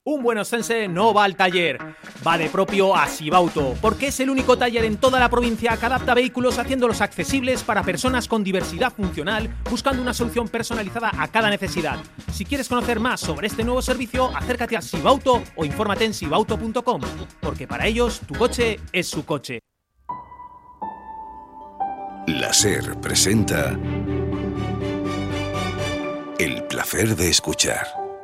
Un buen ostense no va al taller, va de propio a Sibauto, porque es el único taller en toda la provincia que adapta vehículos haciéndolos accesibles para personas con diversidad funcional, buscando una solución personalizada a cada necesidad. Si quieres conocer más sobre este nuevo servicio, acércate a Sibauto o infórmate en sibauto.com, porque para ellos tu coche es su coche. La SER presenta El placer de escuchar.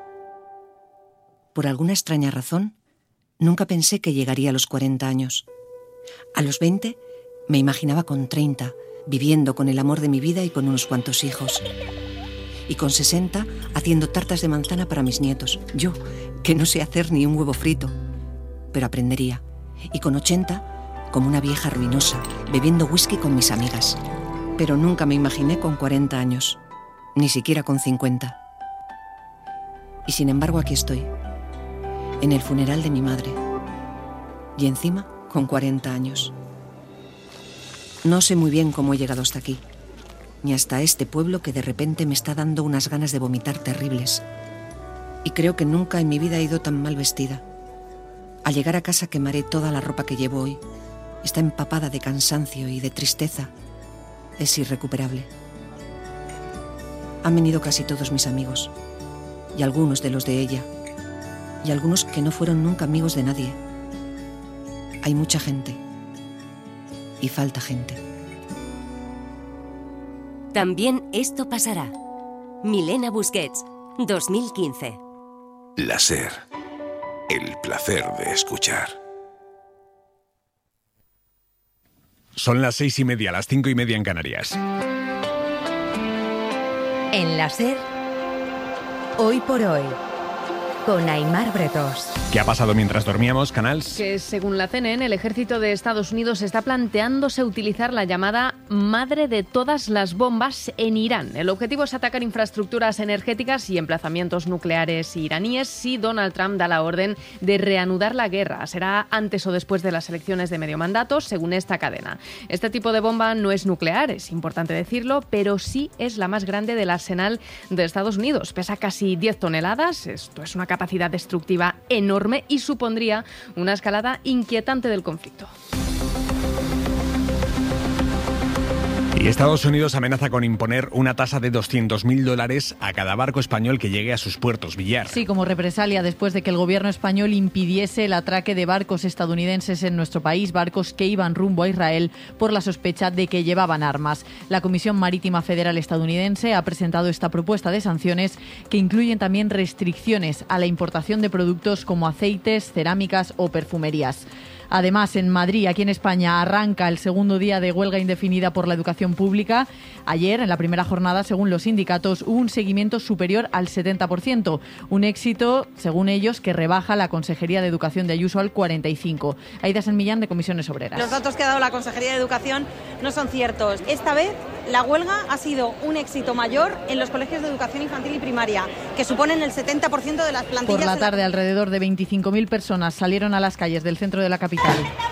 Por alguna extraña razón, nunca pensé que llegaría a los 40 años. A los 20 me imaginaba con 30, viviendo con el amor de mi vida y con unos cuantos hijos. Y con 60 haciendo tartas de manzana para mis nietos. Yo, que no sé hacer ni un huevo frito. Pero aprendería. Y con 80, como una vieja ruinosa, bebiendo whisky con mis amigas. Pero nunca me imaginé con 40 años. Ni siquiera con 50. Y sin embargo aquí estoy. En el funeral de mi madre. Y encima, con 40 años. No sé muy bien cómo he llegado hasta aquí. Ni hasta este pueblo que de repente me está dando unas ganas de vomitar terribles. Y creo que nunca en mi vida he ido tan mal vestida. Al llegar a casa quemaré toda la ropa que llevo hoy. Está empapada de cansancio y de tristeza. Es irrecuperable. Han venido casi todos mis amigos. Y algunos de los de ella. Y algunos que no fueron nunca amigos de nadie. Hay mucha gente. Y falta gente. También esto pasará. Milena Busquets, 2015. La SER. El placer de escuchar. Son las 6:30, las 5:30 en Canarias. En la SER, Hoy por Hoy, con Aimar Bretos. ¿Qué ha pasado mientras dormíamos, Canals? Que según la CNN, el ejército de Estados Unidos está planteándose utilizar la llamada madre de todas las bombas en Irán. El objetivo es atacar infraestructuras energéticas y emplazamientos nucleares iraníes si Donald Trump da la orden de reanudar la guerra. Será antes o después de las elecciones de medio mandato, según esta cadena. Este tipo de bomba no es nuclear, es importante decirlo, pero sí es la más grande del arsenal de Estados Unidos. Pesa casi 10 toneladas, esto es una capacidad destructiva enorme y supondría una escalada inquietante del conflicto. Y Estados Unidos amenaza con imponer una tasa de $200.000 a cada barco español que llegue a sus puertos. Villar. Sí, como represalia después de que el gobierno español impidiese el atraque de barcos estadounidenses en nuestro país, barcos que iban rumbo a Israel por la sospecha de que llevaban armas. La Comisión Marítima Federal estadounidense ha presentado esta propuesta de sanciones que incluyen también restricciones a la importación de productos como aceites, cerámicas o perfumerías. Además, en Madrid, aquí en España, arranca el segundo día de huelga indefinida por la educación pública. Ayer, en la primera jornada, según los sindicatos, hubo un seguimiento superior al 70%. Un éxito, según ellos, que rebaja la Consejería de Educación de Ayuso al 45%. Aida San Millán, de Comisiones Obreras. Los datos que ha dado la Consejería de Educación no son ciertos. Esta vez, la huelga ha sido un éxito mayor en los colegios de educación infantil y primaria, que suponen el 70% de las plantillas. Por la tarde, alrededor de 25.000 personas salieron a las calles del centro de la capital.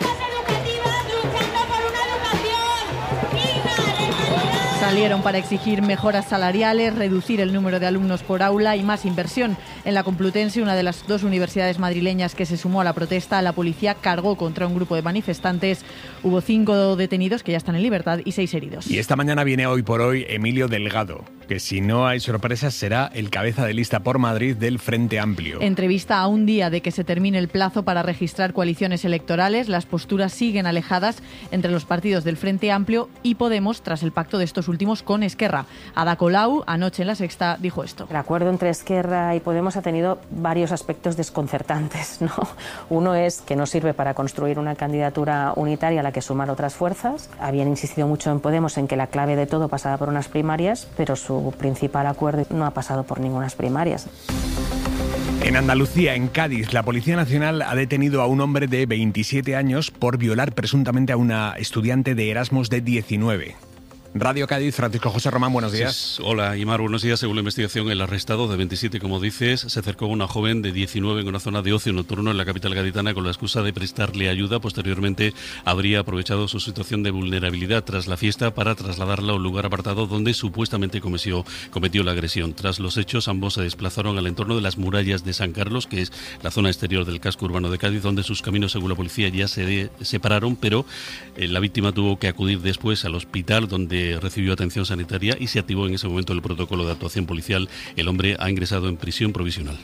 Salieron para exigir mejoras salariales, reducir el número de alumnos por aula y más inversión. En la Complutense, una de las dos universidades madrileñas que se sumó a la protesta, la policía cargó contra un grupo de manifestantes. Hubo 5 detenidos que ya están en libertad y 6 heridos. Y esta mañana viene Hoy por Hoy Emilio Delgado, que si no hay sorpresas será el cabeza de lista por Madrid del Frente Amplio. Entrevista a un día de que se termine el plazo para registrar coaliciones electorales. Las posturas siguen alejadas entre los partidos del Frente Amplio y Podemos tras el pacto de estos últimos con Esquerra. Ada Colau, anoche en La Sexta, dijo esto. El acuerdo entre Esquerra y Podemos ha tenido varios aspectos desconcertantes, ¿no? Uno es que no sirve para construir una candidatura unitaria a la que sumar otras fuerzas. Habían insistido mucho en Podemos en que la clave de todo pasaba por unas primarias, pero su principal acuerdo no ha pasado por ningunas primarias. En Andalucía, en Cádiz, la Policía Nacional ha detenido a un hombre de 27 años por violar presuntamente a una estudiante de Erasmus de 19. Radio Cádiz. Francisco José Román, buenos días. Sí, hola, Aimar, buenos días. Según la investigación, el arrestado de 27, como dices, se acercó a una joven de 19 en una zona de ocio nocturno en la capital gaditana con la excusa de prestarle ayuda. Posteriormente habría aprovechado su situación de vulnerabilidad tras la fiesta para trasladarla a un lugar apartado donde supuestamente cometió la agresión. Tras los hechos, ambos se desplazaron al entorno de las murallas de San Carlos, que es la zona exterior del casco urbano de Cádiz, donde sus caminos, según la policía, ya se separaron, pero la víctima tuvo que acudir después al hospital, donde recibió atención sanitaria y se activó en ese momento el protocolo de actuación policial. El hombre ha ingresado en prisión provisional.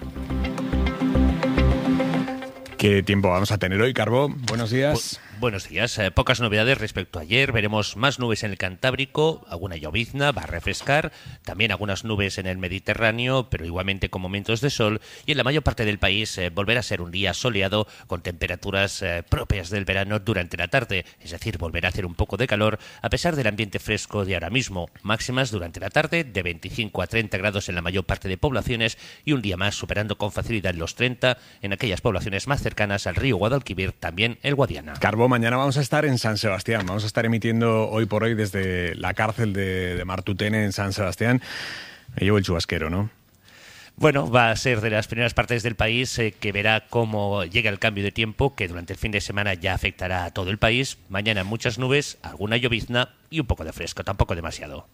¿Qué tiempo vamos a tener hoy, Carbó? Buenos días. Buenos días. Pocas novedades respecto a ayer. Veremos más nubes en el Cantábrico, alguna llovizna, va a refrescar, también algunas nubes en el Mediterráneo, pero igualmente con momentos de sol, y en la mayor parte del país volverá a ser un día soleado con temperaturas propias del verano durante la tarde, es decir, volverá a hacer un poco de calor a pesar del ambiente fresco de ahora mismo. Máximas durante la tarde de 25 a 30 grados en la mayor parte de poblaciones y un día más superando con facilidad los 30 en aquellas poblaciones más cercanas al río Guadalquivir, también el Guadiana. Carbó, mañana vamos a estar en San Sebastián. Vamos a estar emitiendo hoy por hoy desde la cárcel de Martutene en San Sebastián. Me llevo el chubasquero, ¿no? Bueno, va a ser de las primeras partes del país que verá cómo llega el cambio de tiempo, que durante el fin de semana ya afectará a todo el país. Mañana muchas nubes, alguna llovizna y un poco de fresco, tampoco demasiado.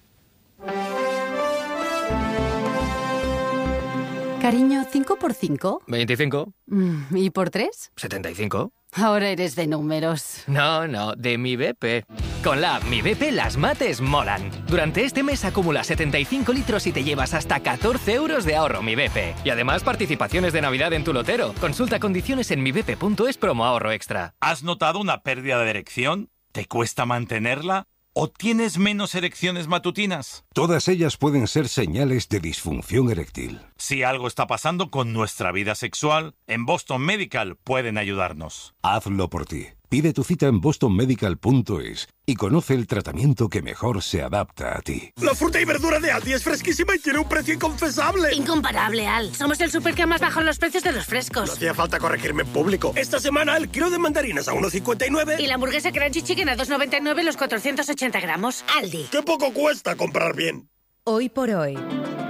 Cariño, ¿5 por 5? 25. ¿Y por 3? 75. Ahora eres de números. No, de mi BP. Con la app Mi BP las mates molan. Durante este mes acumula 75 litros y te llevas hasta 14 euros de ahorro Mi BP. Y además participaciones de Navidad en tu lotero. Consulta condiciones en mibp.es promo ahorro extra. ¿Has notado una pérdida de erección? ¿Te cuesta mantenerla? ¿O tienes menos erecciones matutinas? Todas ellas pueden ser señales de disfunción eréctil. Si algo está pasando con nuestra vida sexual, en Boston Medical pueden ayudarnos. Hazlo por ti. Pide tu cita en bostonmedical.es y conoce el tratamiento que mejor se adapta a ti. La fruta y verdura de Aldi es fresquísima y tiene un precio inconfesable. Incomparable, Al. Somos el súper que más bajado los precios de los frescos. No hacía falta corregirme en público. Esta semana el kilo de mandarinas a 1,59. Y la hamburguesa Crunchy Chicken a 2,99 los 480 gramos. Aldi. ¡Qué poco cuesta comprar bien! Hoy por hoy,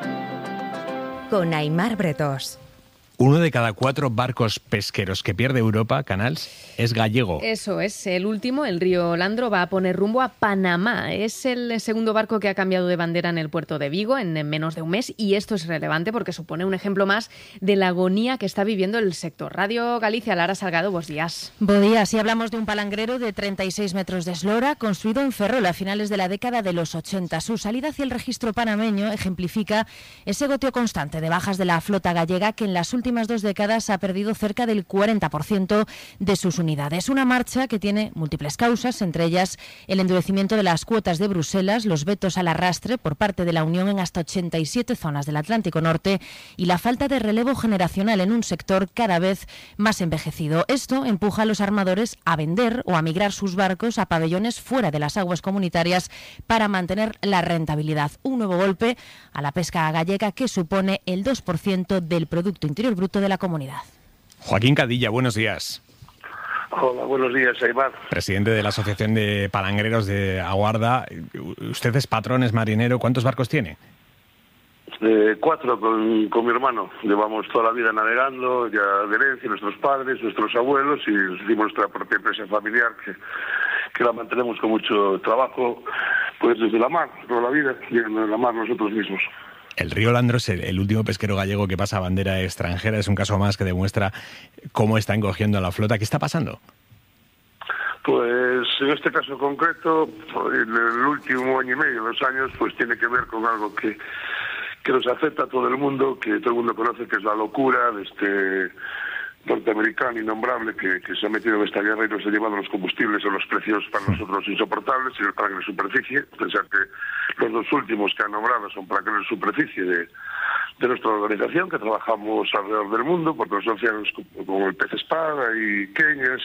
con Aimar Bretós. 1 de cada 4 barcos pesqueros que pierde Europa, Canals, es gallego. Eso es. El último, el río Landro, va a poner rumbo a Panamá. Es el segundo barco que ha cambiado de bandera en el puerto de Vigo en menos de un mes, y esto es relevante porque supone un ejemplo más de la agonía que está viviendo el sector. Radio Galicia, Lara Salgado, buenos días. Buenos días. Y hablamos de un palangrero de 36 metros de eslora construido en Ferrol a finales de la década de los 80. Su salida hacia el registro panameño ejemplifica ese goteo constante de bajas de la flota gallega, que en las últimas 2 décadas ha perdido cerca del 40% de sus unidades. Una marcha que tiene múltiples causas, entre ellas el endurecimiento de las cuotas de Bruselas, los vetos al arrastre por parte de la Unión en hasta 87 zonas del Atlántico Norte y la falta de relevo generacional en un sector cada vez más envejecido. Esto empuja a los armadores a vender o a migrar sus barcos a pabellones fuera de las aguas comunitarias para mantener la rentabilidad. Un nuevo golpe a la pesca gallega, que supone el 2% del Producto Interior Bruto de la comunidad. Joaquín Cadilla, buenos días. Hola, buenos días, Aimar. Presidente de la Asociación de Palangreros de Aguarda. Usted es patrón, es marinero. ¿Cuántos barcos tiene? 4 con mi hermano. Llevamos toda la vida navegando, ya de herencia, nuestros padres, nuestros abuelos, y hicimos nuestra propia empresa familiar que la mantenemos con mucho trabajo, pues desde la mar, toda la vida, llegando de la mar nosotros mismos. El río Landro es el último pesquero gallego que pasa a bandera extranjera. Es un caso más que demuestra cómo está encogiendo la flota. ¿Qué está pasando? Pues en este caso concreto, en el último año y medio, 2 años, pues tiene que ver con algo que nos afecta a todo el mundo, que todo el mundo conoce, que es la locura de este norteamericano innombrable que se ha metido en esta guerra y nos ha llevado los combustibles a los precios para nosotros insoportables y el plan de superficie. Pensar que los 2 últimos que han nombrado son planes de superficie de nuestra organización, que trabajamos alrededor del mundo por los océanos como el pez espada y queñas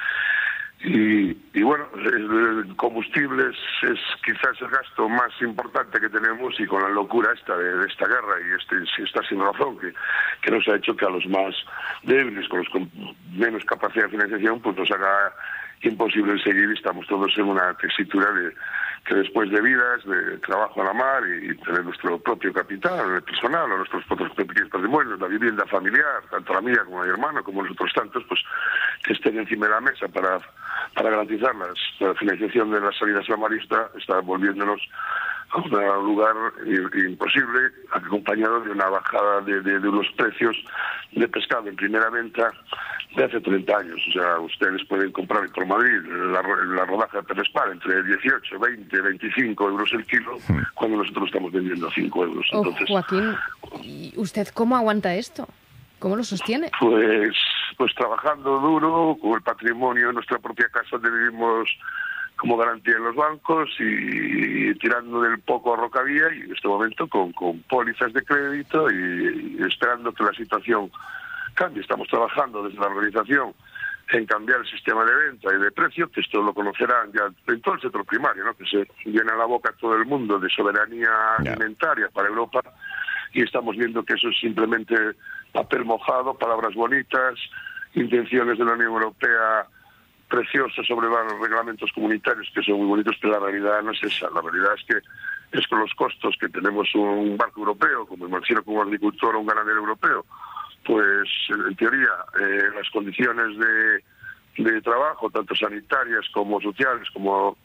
y bueno, el combustible es quizás el gasto más importante que tenemos, y con la locura esta de esta guerra y esta sin razón que nos ha hecho que a los más débiles, con menos capacidad de financiación, pues nos haga imposible seguir, y estamos todos en una tesitura que después de vidas de trabajo a la mar y tener nuestro propio capital, el personal, o nuestros propios pequeños patrimonios, la vivienda familiar, tanto la mía como la de mi hermano, como los otros tantos, pues que estén encima de la mesa para garantizar la financiación de las salidas a la marista, está volviéndonos a un lugar imposible, acompañado de una bajada de unos precios de pescado en primera venta de hace 30 años. O sea, ustedes pueden comprar por Madrid la rodaja de Perespar entre 18, 20, 25 euros el kilo, cuando nosotros estamos vendiendo a 5 euros. Entonces, Joaquín, ¿y usted cómo aguanta esto? ¿Cómo lo sostiene? Pues trabajando duro, con el patrimonio de nuestra propia casa donde vivimos como garantía en los bancos y tirando del poco ahorro que había, y en este momento con pólizas de crédito y esperando que la situación cambie. Estamos trabajando desde la organización en cambiar el sistema de venta y de precio, que esto lo conocerán ya en todo el sector primario, ¿no? Que se llena la boca a todo el mundo de soberanía alimentaria para Europa, y estamos viendo que eso es simplemente papel mojado, palabras bonitas, intenciones de la Unión Europea preciosas sobre los reglamentos comunitarios, que son muy bonitos, pero la realidad no es esa. La realidad es que es con los costos que tenemos un barco europeo, como me refiero como agricultor o un ganadero europeo, pues en teoría las condiciones de trabajo, tanto sanitarias como sociales, como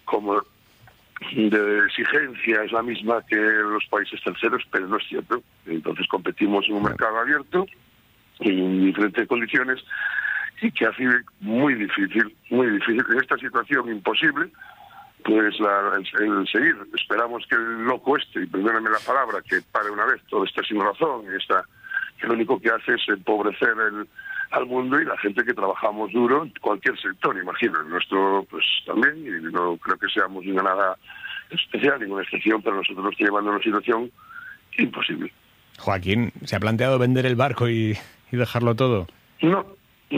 de exigencia, es la misma que los países terceros, pero no es cierto. Entonces competimos en un mercado abierto, en diferentes condiciones, y que hace muy difícil, en esta situación imposible, pues el seguir. Esperamos que el loco y perdónenme la palabra, que pare una vez todo esto sin razón, que lo único que hace es empobrecer al mundo y la gente que trabajamos duro en cualquier sector, imagino, el nuestro pues también, y no creo que seamos nada especial, ninguna excepción, pero nosotros nos está llevando a una situación imposible. Joaquín, ¿se ha planteado vender el barco y dejarlo todo? No.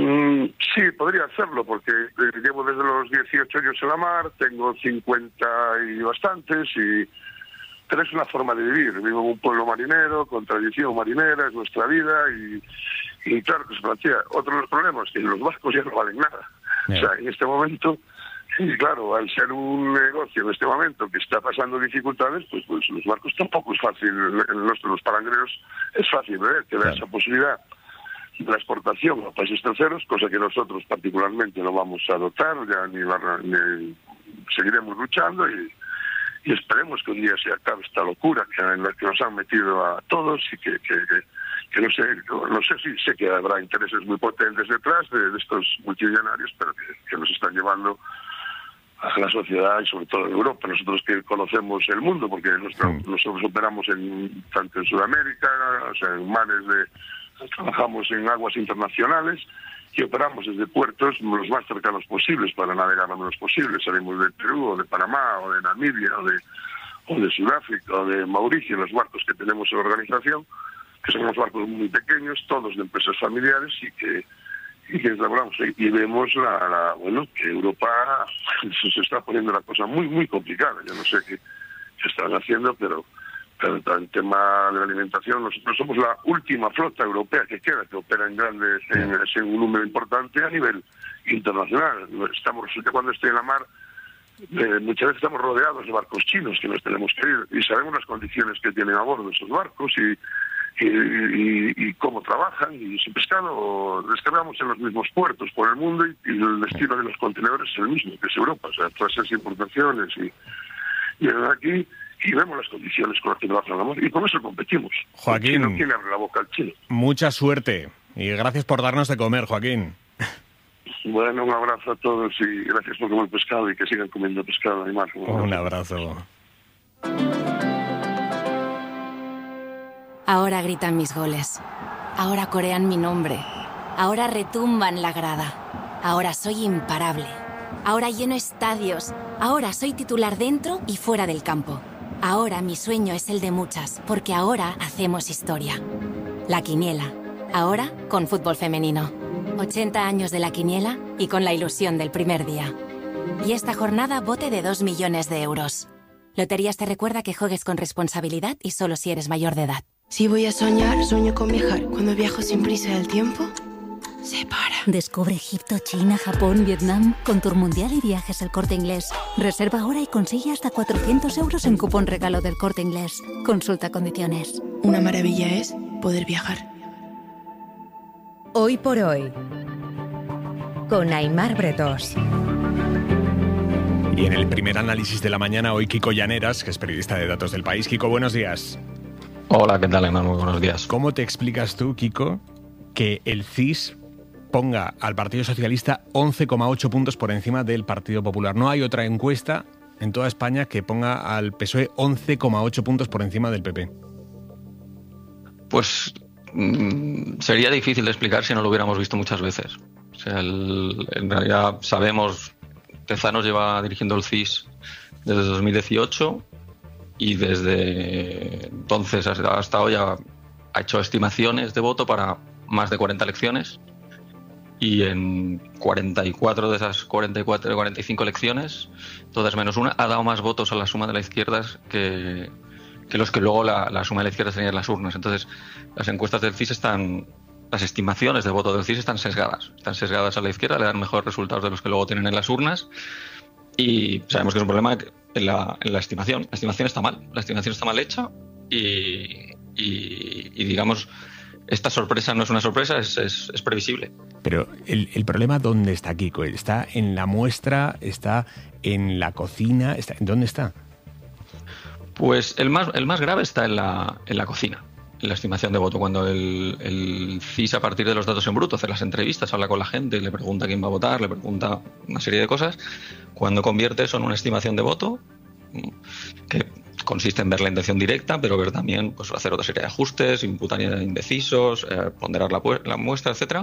Sí, podría hacerlo, porque llevo desde los 18 años en la mar, tengo 50 y bastantes, pero es una forma de vivir. Vivo en un pueblo marinero, con tradición marinera, es nuestra vida, y claro que se plantea. Otro de los problemas es que los barcos ya no valen nada. O sea, en este momento, y claro, al ser un negocio en este momento que está pasando dificultades, pues los barcos tampoco es fácil, los palangreros es fácil ver que da esa posibilidad de la exportación a países terceros, cosa que nosotros particularmente no vamos a adoptar, ya ni seguiremos luchando y esperemos que un día se acabe esta locura en la que nos han metido a todos, y que no sé si sé que habrá intereses muy potentes detrás de estos multimillonarios, pero que nos están llevando a la sociedad, y sobre todo en Europa. Nosotros que conocemos el mundo, porque nosotros operamos tanto en Sudamérica, o sea, en mares trabajamos en aguas internacionales y operamos desde puertos los más cercanos posibles para navegar lo menos posible. Salimos de Perú, o de Panamá, o de Namibia, o de Sudáfrica, o de Mauricio, los barcos que tenemos en la organización, que son unos barcos muy pequeños, todos de empresas familiares, y que elaboramos. Y vemos que Europa se está poniendo la cosa muy, muy complicada. Yo no sé qué están haciendo, pero en el tema de la alimentación, nosotros somos la última flota europea que queda, que opera en un número importante a nivel internacional. Cuando estoy en la mar, muchas veces estamos rodeados de barcos chinos que nos tenemos que ir, y sabemos las condiciones que tienen a bordo esos barcos y cómo trabajan, y sin pescado descargamos en los mismos puertos por el mundo, y el destino de los contenedores es el mismo, que es Europa. O sea, todas esas importaciones y aquí, y vemos las condiciones con las que trabajan la mar, y con eso competimos. Joaquín, no tiene abre la boca al chino. Mucha suerte, y gracias por darnos de comer, Joaquín. Bueno, un abrazo a todos, y gracias por comer pescado, y que sigan comiendo pescado, animal. Un abrazo. Ahora gritan mis goles. Ahora corean mi nombre. Ahora retumban la grada. Ahora soy imparable. Ahora lleno estadios. Ahora soy titular dentro y fuera del campo. Ahora mi sueño es el de muchas, porque ahora hacemos historia. La Quiniela. Ahora con fútbol femenino. 80 años de La Quiniela y con la ilusión del primer día. Y esta jornada bote de 2 millones de euros. Loterías te recuerda que juegues con responsabilidad y solo si eres mayor de edad. Si voy a soñar, sueño con viajar. Cuando viajo sin prisa del tiempo, Separa. Descubre Egipto, China, Japón, Vietnam con Tour Mundial y Viajes El Corte Inglés. Reserva ahora y consigue hasta 400 euros en cupón regalo del Corte Inglés. Consulta condiciones. Una maravilla es poder viajar. Hoy por hoy, con Aimar Bretós. Y en el primer análisis de la mañana, hoy Kiko Llaneras, que es periodista de Datos del País. Kiko, buenos días. Hola, ¿qué tal, Aimar? Muy buenos días. ¿Cómo te explicas tú, Kiko, que el CIS ponga al Partido Socialista 11,8 puntos por encima del Partido Popular? No hay otra encuesta en toda España que ponga al PSOE 11,8 puntos por encima del PP. Pues sería difícil de explicar si no lo hubiéramos visto muchas veces. O sea, en realidad sabemos, Tezanos lleva dirigiendo el CIS desde 2018 y desde entonces hasta hoy ha hecho estimaciones de voto para más de 40 elecciones. Y en 44 de esas 45 elecciones, todas menos una, ha dado más votos a la suma de la izquierda que los que luego la suma de la izquierda tenía en las urnas. Entonces, las encuestas del CIS las estimaciones de voto del CIS están sesgadas. Están sesgadas a la izquierda, le dan mejores resultados de los que luego tienen en las urnas. Y sabemos que es un problema en la estimación. La estimación está mal. La estimación está mal hecha y digamos, esta sorpresa no es una sorpresa, es previsible. Pero el problema, ¿dónde está, Kiko? ¿Está en la muestra? ¿Está en la cocina? ¿Dónde está? Pues el más grave está en la cocina, en la estimación de voto. Cuando el CIS, a partir de los datos en bruto, hace las entrevistas, habla con la gente, le pregunta quién va a votar, le pregunta una serie de cosas. Cuando convierte eso en una estimación de voto, que consiste en ver la intención directa, pero ver también, pues, hacer otra serie de ajustes, imputar indecisos, ponderar la muestra, etcétera.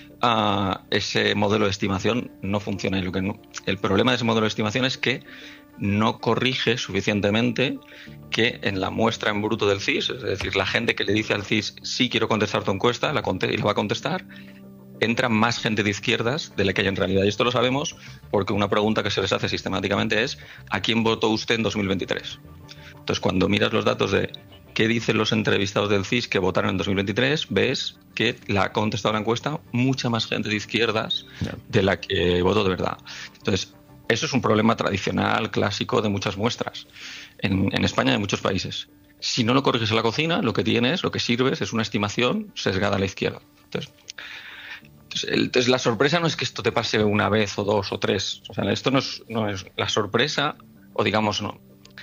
Ese modelo de estimación no funciona. Y el problema de ese modelo de estimación es que no corrige suficientemente que en la muestra en bruto del CIS, es decir, la gente que le dice al CIS sí quiero contestar tu encuesta, y la va a contestar, entra más gente de izquierdas de la que hay en realidad. Y esto lo sabemos porque una pregunta que se les hace sistemáticamente es ¿a quién votó usted en 2023? Entonces, cuando miras los datos de qué dicen los entrevistados del CIS que votaron en 2023, ves que la ha contestado la encuesta mucha más gente de izquierdas de la que votó de verdad. Entonces, eso es un problema tradicional, clásico de muchas muestras en España y en muchos países. Si no lo corriges en la cocina, lo que sirves es una estimación sesgada a la izquierda. Entonces la sorpresa no es que esto te pase una vez o dos o tres. O sea, esto no es la sorpresa, o digamos, no.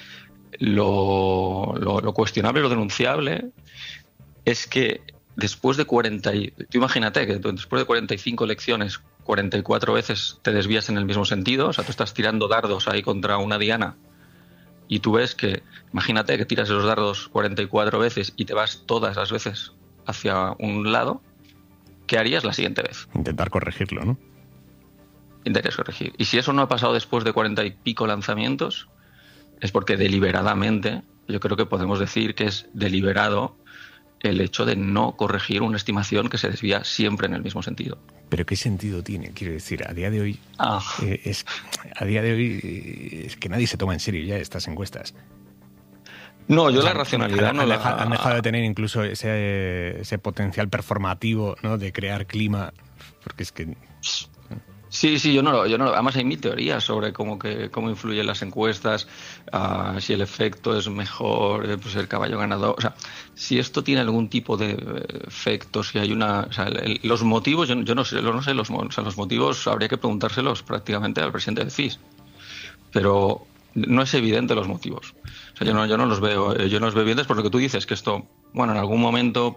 Lo cuestionable, lo denunciable, es que después de tú imagínate que después de 45 elecciones, 44 veces te desvías en el mismo sentido. O sea, tú estás tirando dardos ahí contra una diana y tú ves que, imagínate que tiras los dardos 44 veces y te vas todas las veces hacia un lado. ¿Qué harías la siguiente vez? Intentar corregirlo, ¿no? Intentarías corregir. Y si eso no ha pasado después de 40 y pico lanzamientos, es porque deliberadamente, yo creo que podemos decir que es deliberado el hecho de no corregir una estimación que se desvía siempre en el mismo sentido. ¿Pero qué sentido tiene? Quiero decir, a día de hoy es que nadie se toma en serio ya estas encuestas. No, yo la racionalidad han dejado de tener incluso ese potencial performativo, ¿no? De crear clima, porque es que... Sí, yo no. Además hay mil teorías sobre cómo influyen las encuestas, si el efecto es mejor, pues el caballo ganador. O sea, si esto tiene algún tipo de efecto, si hay los motivos, yo no sé, los motivos habría que preguntárselos prácticamente al presidente del CIS. Pero no es evidente los motivos. O sea, yo no los veo evidentes por lo que tú dices, que esto, bueno, en algún momento,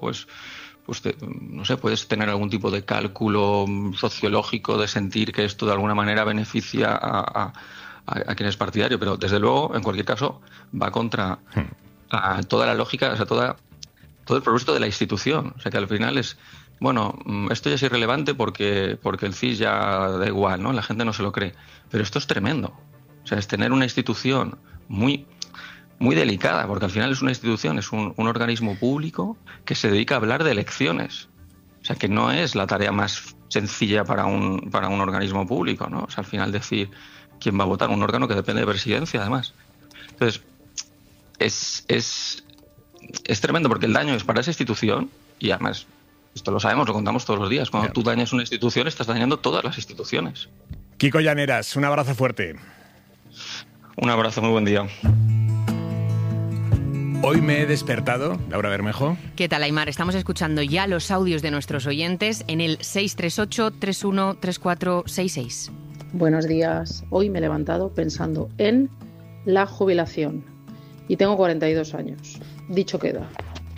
no sé, puedes tener algún tipo de cálculo sociológico de sentir que esto de alguna manera beneficia a quien es partidario, pero desde luego, en cualquier caso, va contra toda la lógica, o sea, todo el propósito de la institución. O sea, que al final es, bueno, esto ya es irrelevante porque el CIS ya da igual, ¿no? La gente no se lo cree. Pero esto es tremendo. O sea, es tener una institución muy delicada, porque al final es una institución, es un organismo público que se dedica a hablar de elecciones. O sea, que no es la tarea más sencilla para un organismo público, ¿no? O sea, al final decir quién va a votar, un órgano que depende de presidencia, además. Entonces, es tremendo, porque el daño es para esa institución, y además Esto lo sabemos, lo contamos todos los días. Cuando tú dañas una institución, estás dañando todas las instituciones. Kiko Llaneras, un abrazo fuerte. Un abrazo, muy buen día. Hoy me he despertado, Laura Bermejo. ¿Qué tal, Aimar? Estamos escuchando ya los audios de nuestros oyentes en el 638-313466. Buenos días. Hoy me he levantado pensando en la jubilación y tengo 42 años. Dicho queda.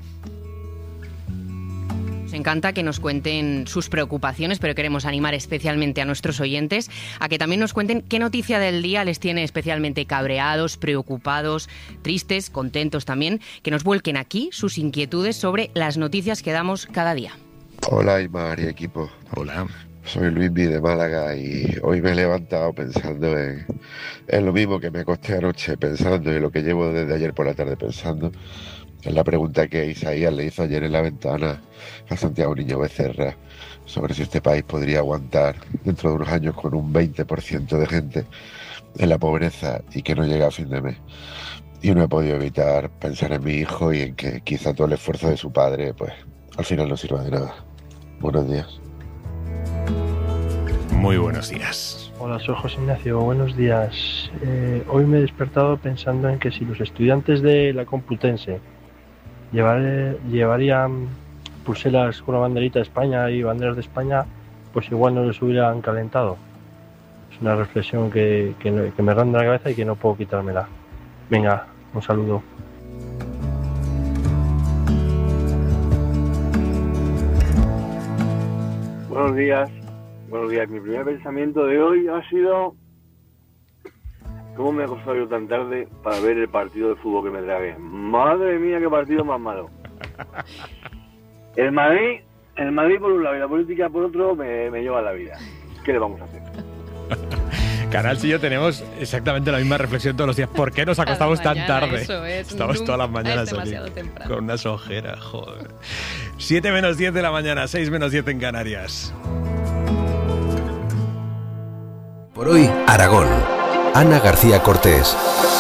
Nos encanta que nos cuenten sus preocupaciones, pero queremos animar especialmente a nuestros oyentes a que también nos cuenten qué noticia del día les tiene especialmente cabreados, preocupados, tristes, contentos también, que nos vuelquen aquí sus inquietudes sobre las noticias que damos cada día. Hola, Aimar y equipo. Hola. Soy Luismi de Málaga y hoy me he levantado pensando en lo mismo que me acosté anoche pensando y lo que llevo desde ayer por la tarde pensando. Es la pregunta que Isaías le hizo ayer en la ventana a Santiago Niño Becerra sobre si este país podría aguantar dentro de unos años con un 20% de gente en la pobreza y que no llega a fin de mes. Y no he podido evitar pensar en mi hijo y en que quizá todo el esfuerzo de su padre pues al final no sirva de nada. Buenos días. Muy buenos días. Hola, soy José Ignacio, buenos días. Hoy me he despertado pensando en que si los estudiantes de la Complutense llevarían pulseras con la banderita de España y banderas de España, pues igual no les hubieran calentado. Es una reflexión que me ronda la cabeza y que no puedo quitármela. Venga, un saludo. Buenos días. Mi primer pensamiento de hoy ha sido: ¿cómo me he acostado yo tan tarde para ver el partido de fútbol que me tragué? Madre mía, qué partido más malo. El Madrid por un lado y la política por otro me lleva a la vida. ¿Qué le vamos a hacer? Canal y yo tenemos exactamente la misma reflexión todos los días. ¿Por qué nos acostamos tan tarde? Estamos todas las mañanas aquí con unas ojeras, joder. 7 menos 10 de la mañana, 6 menos 10 en Canarias. Por hoy, Aragón. Ana García Cortés.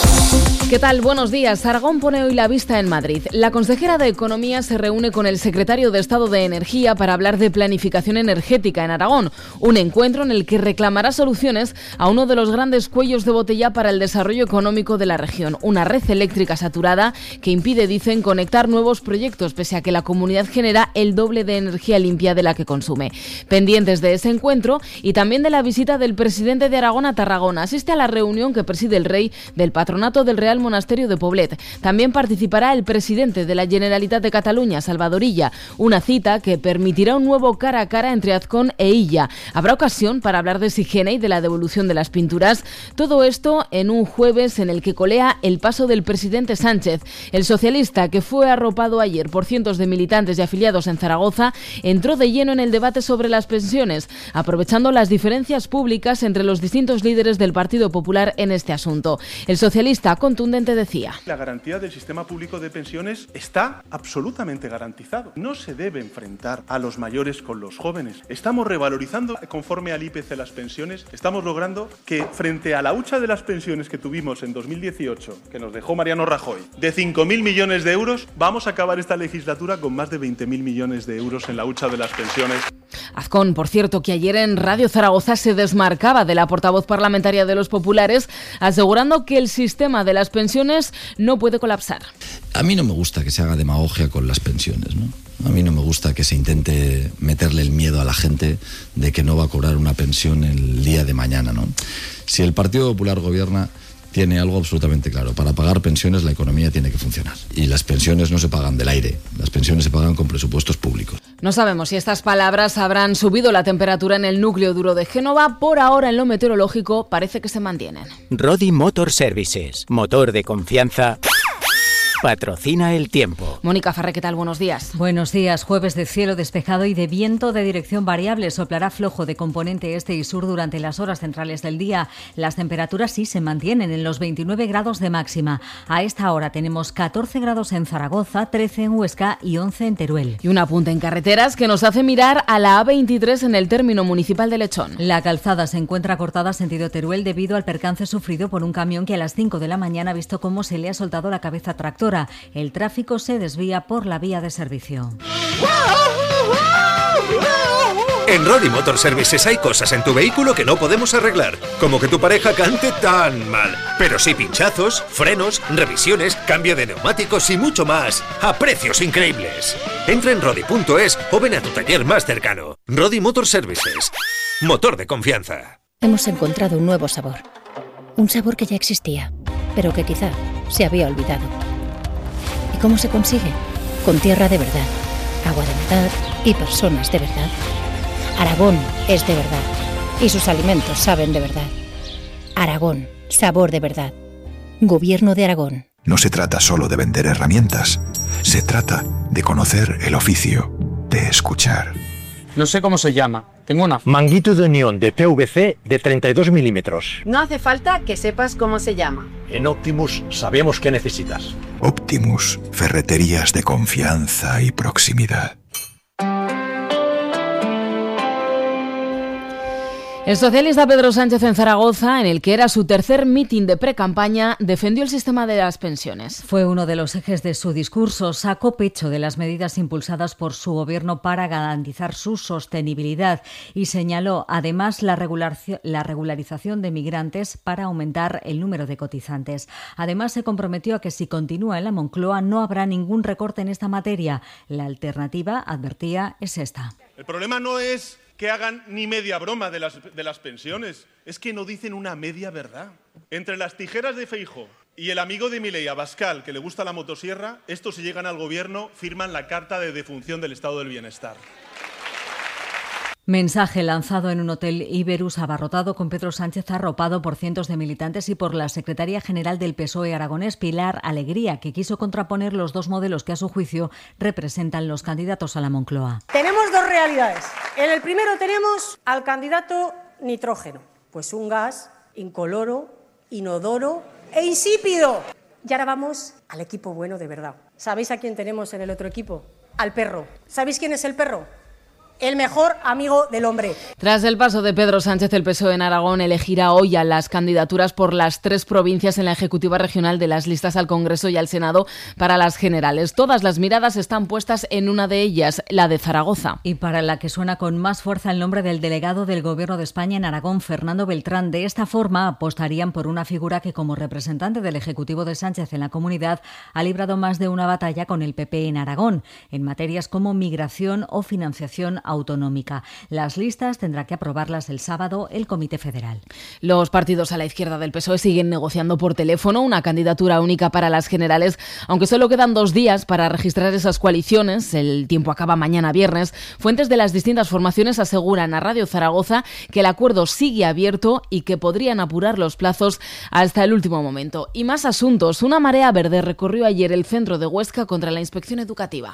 ¿Qué tal? Buenos días. Aragón pone hoy la vista en Madrid. La consejera de Economía se reúne con el secretario de Estado de Energía para hablar de planificación energética en Aragón, un encuentro en el que reclamará soluciones a uno de los grandes cuellos de botella para el desarrollo económico de la región, una red eléctrica saturada que impide, dicen, conectar nuevos proyectos, pese a que la comunidad genera el doble de energía limpia de la que consume. Pendientes de ese encuentro y también de la visita del presidente de Aragón a Tarragona. Asiste a la reunión que preside el rey del patronato del Real Monasterio de Poblet. También participará el presidente de la Generalitat de Cataluña, Salvador Illa, una cita que permitirá un nuevo cara a cara entre Azcón e Illa. Habrá ocasión para hablar de Sigena y de la devolución de las pinturas. Todo esto en un jueves en el que colea el paso del presidente Sánchez. El socialista, que fue arropado ayer por cientos de militantes y afiliados en Zaragoza, entró de lleno en el debate sobre las pensiones, aprovechando las diferencias públicas entre los distintos líderes del Partido Popular en este asunto. El socialista contundente decía: la garantía del sistema público de pensiones está absolutamente garantizado. No se debe enfrentar a los mayores con los jóvenes. Estamos revalorizando conforme al IPC las pensiones. Estamos logrando que frente a la hucha de las pensiones que tuvimos en 2018, que nos dejó Mariano Rajoy, de 5.000 millones de euros, vamos a acabar esta legislatura con más de 20.000 millones de euros en la hucha de las pensiones. Azcón, por cierto, que ayer en Radio Zaragoza se desmarcaba de la portavoz parlamentaria de los populares, asegurando que el sistema de las pensiones no puede colapsar. A mí no me gusta que se haga demagogia con las pensiones, ¿no? A mí no me gusta que se intente meterle el miedo a la gente de que no va a cobrar una pensión el día de mañana, ¿no? Si el Partido Popular gobierna, tiene algo absolutamente claro: para pagar pensiones la economía tiene que funcionar. Y las pensiones no se pagan del aire, las pensiones se pagan con presupuestos públicos. No sabemos si estas palabras habrán subido la temperatura en el núcleo duro de Génova. Por ahora, en lo meteorológico, parece que se mantienen. Rodi Motor Services, motor de confianza, patrocina el tiempo. Mónica Farré, ¿qué tal? Buenos días. Buenos días. Jueves de cielo despejado y de viento de dirección variable. Soplará flojo de componente este y sur durante las horas centrales del día. Las temperaturas sí se mantienen en los 29 grados de máxima. A esta hora tenemos 14 grados en Zaragoza, 13 en Huesca y 11 en Teruel. Y un apunte en carreteras que nos hace mirar a la A23 en el término municipal de Lechón. La calzada se encuentra cortada sentido Teruel debido al percance sufrido por un camión que a las 5 de la mañana ha visto cómo se le ha soltado la cabeza tractora. El tráfico se desvía por la vía de servicio. En Rodi Motor Services hay cosas en tu vehículo que no podemos arreglar, como que tu pareja cante tan mal. Pero sí pinchazos, frenos, revisiones, cambio de neumáticos y mucho más, a precios increíbles. Entra en Rodi.es o ven a tu taller más cercano. Rodi Motor Services. Motor de confianza. Hemos encontrado un nuevo sabor. Un sabor que ya existía, pero que quizá se había olvidado. ¿Y cómo se consigue? Con tierra de verdad, agua de verdad y personas de verdad. Aragón es de verdad y sus alimentos saben de verdad. Aragón, sabor de verdad. Gobierno de Aragón. No se trata solo de vender herramientas, se trata de conocer el oficio, de escuchar. No sé cómo se llama. Tengo una manguito de unión de PVC de 32 milímetros. No hace falta que sepas cómo se llama. En Optimus sabemos qué necesitas. Optimus, ferreterías de confianza y proximidad. El socialista Pedro Sánchez en Zaragoza, en el que era su tercer mitin de precampaña, defendió el sistema de las pensiones. Fue uno de los ejes de su discurso. Sacó pecho de las medidas impulsadas por su gobierno para garantizar su sostenibilidad y señaló además la regularización de migrantes para aumentar el número de cotizantes. Además se comprometió a que si continúa en la Moncloa no habrá ningún recorte en esta materia. La alternativa, advertía, es esta. El problema no es que hagan ni media broma de las pensiones, es que no dicen una media verdad. Entre las tijeras de Feijóo y el amigo de Milei, Abascal, que le gusta la motosierra, estos, si llegan al gobierno, firman la carta de defunción del estado del bienestar. Mensaje lanzado en un hotel Iberus abarrotado con Pedro Sánchez arropado por cientos de militantes y por la secretaria general del PSOE aragonés, Pilar Alegría, que quiso contraponer los dos modelos que a su juicio representan los candidatos a la Moncloa. Tenemos dos realidades. En el primero tenemos al candidato nitrógeno, pues un gas incoloro, inodoro e insípido. Y ahora vamos al equipo bueno de verdad. ¿Sabéis a quién tenemos en el otro equipo? Al perro. ¿Sabéis quién es el perro? El mejor amigo del hombre. Tras el paso de Pedro Sánchez, el PSOE en Aragón elegirá hoy a las candidaturas por las 3 provincias en la ejecutiva regional de las listas al Congreso y al Senado para las generales. Todas las miradas están puestas en una de ellas, la de Zaragoza. Y para la que suena con más fuerza el nombre del delegado del Gobierno de España en Aragón, Fernando Beltrán. De esta forma apostarían por una figura que, como representante del Ejecutivo de Sánchez en la comunidad, ha librado más de una batalla con el PP en Aragón, en materias como migración o financiación autonómica. Las listas tendrá que aprobarlas el sábado el Comité Federal. Los partidos a la izquierda del PSOE siguen negociando por teléfono una candidatura única para las generales, aunque solo quedan 2 días para registrar esas coaliciones. El tiempo acaba mañana viernes. Fuentes de las distintas formaciones aseguran a Radio Zaragoza que el acuerdo sigue abierto y que podrían apurar los plazos hasta el último momento. Y más asuntos. Una marea verde recorrió ayer el centro de Huesca contra la inspección educativa.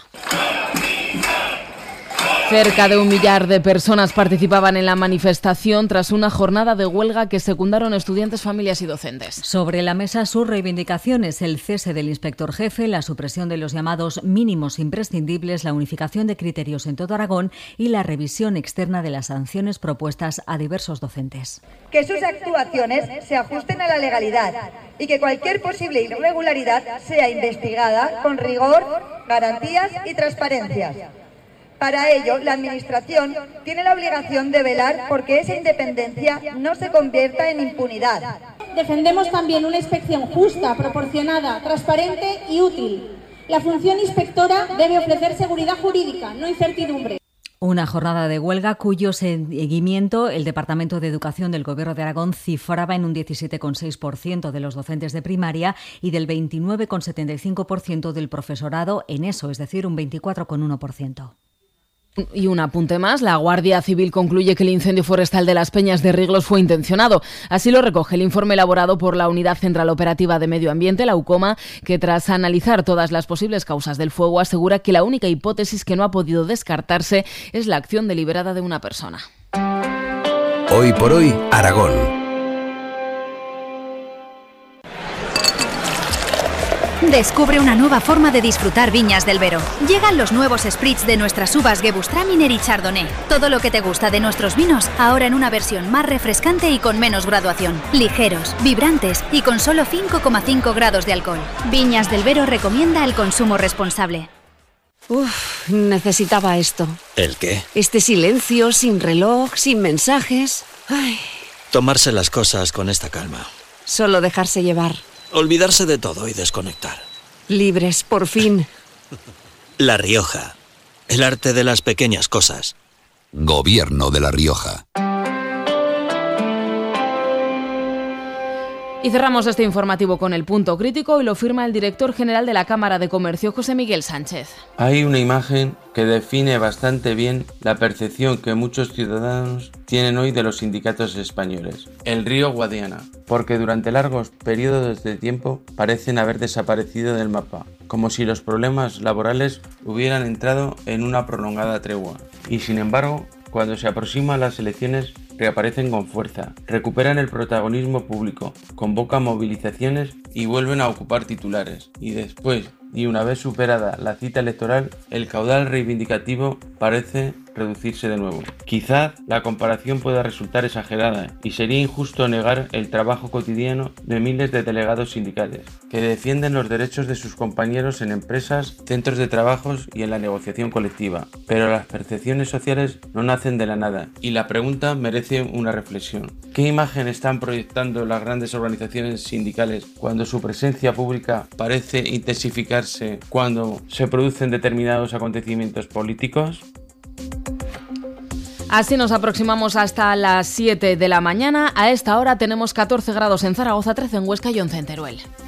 Cerca de 1 millar de personas participaban en la manifestación tras una jornada de huelga que secundaron estudiantes, familias y docentes. Sobre la mesa sus reivindicaciones: el cese del inspector jefe, la supresión de los llamados mínimos imprescindibles, la unificación de criterios en todo Aragón y la revisión externa de las sanciones propuestas a diversos docentes. Que sus actuaciones se ajusten a la legalidad y que cualquier posible irregularidad sea investigada con rigor, garantías y transparencias. Para ello, la Administración tiene la obligación de velar porque esa independencia no se convierta en impunidad. Defendemos también una inspección justa, proporcionada, transparente y útil. La función inspectora debe ofrecer seguridad jurídica, no incertidumbre. Una jornada de huelga cuyo seguimiento el Departamento de Educación del Gobierno de Aragón cifraba en un 17,6% de los docentes de primaria y del 29,75% del profesorado en ESO, es decir, un 24,1%. Y un apunte más, la Guardia Civil concluye que el incendio forestal de las Peñas de Riglos fue intencionado. Así lo recoge el informe elaborado por la Unidad Central Operativa de Medio Ambiente, la UCOMA, que tras analizar todas las posibles causas del fuego asegura que la única hipótesis que no ha podido descartarse es la acción deliberada de una persona. Hoy por hoy, Aragón. Descubre una nueva forma de disfrutar Viñas del Vero. Llegan los nuevos spritz de nuestras uvas Gewürztraminer y Chardonnay. Todo lo que te gusta de nuestros vinos, ahora en una versión más refrescante y con menos graduación. Ligeros, vibrantes y con solo 5,5 grados de alcohol. Viñas del Vero recomienda el consumo responsable. Necesitaba esto. ¿El qué? Este silencio, sin reloj, sin mensajes. Ay. Tomarse las cosas con esta calma. Solo dejarse llevar. Olvidarse de todo y desconectar. Libres, por fin. La Rioja. El arte de las pequeñas cosas. Gobierno de La Rioja. Y cerramos este informativo con el punto crítico y lo firma el director general de la Cámara de Comercio, José Miguel Sánchez. Hay una imagen que define bastante bien la percepción que muchos ciudadanos tienen hoy de los sindicatos españoles. El río Guadiana, porque durante largos periodos de tiempo parecen haber desaparecido del mapa, como si los problemas laborales hubieran entrado en una prolongada tregua. Y sin embargo, cuando se aproximan las elecciones, reaparecen con fuerza, recuperan el protagonismo público, convocan movilizaciones y vuelven a ocupar titulares. Y después, y una vez superada la cita electoral, el caudal reivindicativo parece reducirse de nuevo. Quizás la comparación pueda resultar exagerada y sería injusto negar el trabajo cotidiano de miles de delegados sindicales que defienden los derechos de sus compañeros en empresas, centros de trabajos y en la negociación colectiva. Pero las percepciones sociales no nacen de la nada y la pregunta merece una reflexión. ¿Qué imagen están proyectando las grandes organizaciones sindicales cuando su presencia pública parece intensificarse cuando se producen determinados acontecimientos políticos? Así nos aproximamos hasta las 7 de la mañana. A esta hora tenemos 14 grados en Zaragoza, 13 en Huesca y 11 en Teruel.